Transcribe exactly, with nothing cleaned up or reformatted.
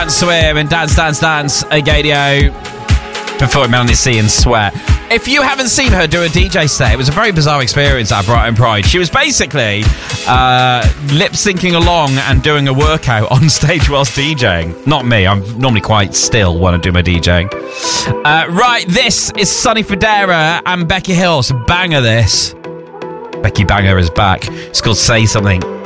Swim and Dance, Dance, Dance, Agadio. Before Melanie C and Sweat. If you haven't seen her do a D J set, it was a very bizarre experience at Brighton Pride. She was basically uh, lip-syncing along and doing a workout on stage whilst DJing. Not me, I'm normally quite still when I do my DJing. Uh, right, this is Sonny Fodera and Becky Hill. So banger this. Becky Banger is back. It's called Say Something.